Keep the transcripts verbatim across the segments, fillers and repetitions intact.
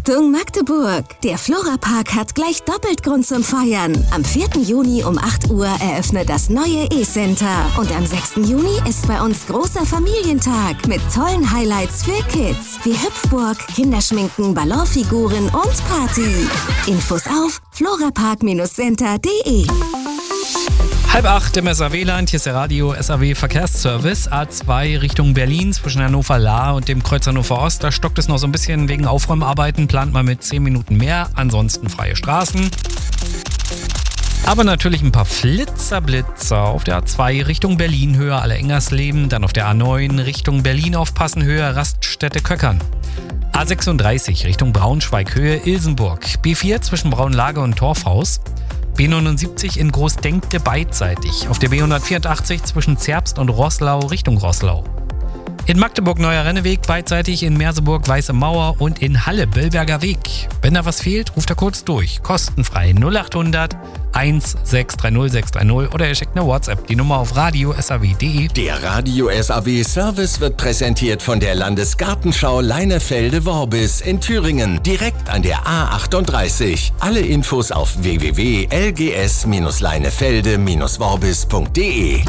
Achtung Magdeburg! Der Florapark hat gleich doppelt Grund zum Feiern. Am vierten Juni um acht Uhr eröffnet das neue E-Center. Und am sechsten Juni ist bei uns großer Familientag mit tollen Highlights für Kids. Wie Hüpfburg, Kinderschminken, Ballonfiguren und Party. Infos auf florapark center punkt de. Halb acht im S A W-Land, hier ist der Radio S A W Verkehrsservice. A zwei Richtung Berlin zwischen Hannover-Laa und dem Kreuz Hannover-Ost. Da stockt es noch so ein bisschen wegen Aufräumarbeiten. Plant man mit zehn Minuten mehr. Ansonsten freie Straßen. Aber natürlich ein paar Flitzerblitzer auf der A zwei Richtung Berlin, Höhe Allerengers-Leben. Dann auf der A neun Richtung Berlin aufpassen, Höhe Raststätte Köckern. A sechsunddreißig Richtung Braunschweig, Höhe Ilsenburg. B vier zwischen Braunlage und Torfhaus. B neunundsiebzig in Großdenkte beidseitig. Auf der B hundertvierundachtzig zwischen Zerbst und Roßlau Richtung Roßlau. In Magdeburg Neuer Renneweg beidseitig, in Merseburg Weiße Mauer und in Halle Bellberger Weg. Wenn da was fehlt, ruft er kurz durch. Kostenfrei null achthundert eins sechs drei null sechs drei null oder ihr schickt eine WhatsApp. Die Nummer auf radio punkt s a w punkt de. Der Radio S A W Service wird präsentiert von der Landesgartenschau Leinefelde-Worbis in Thüringen, direkt an der A achtunddreißig. Alle Infos auf w w w punkt l g s leinefelde worbis punkt de.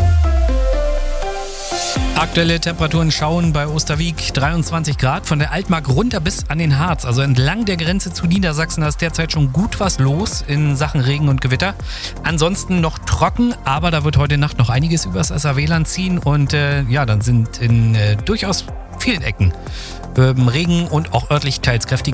Aktuelle Temperaturen schauen bei Osterwieck dreiundzwanzig Grad, von der Altmark runter bis an den Harz. Also entlang der Grenze zu Niedersachsen, da ist derzeit schon gut was los in Sachen Regen und Gewitter. Ansonsten noch trocken, aber da wird heute Nacht noch einiges übers S A W-Land ziehen. Und äh, ja, dann sind in äh, durchaus vielen Ecken äh, Regen und auch örtlich teils kräftige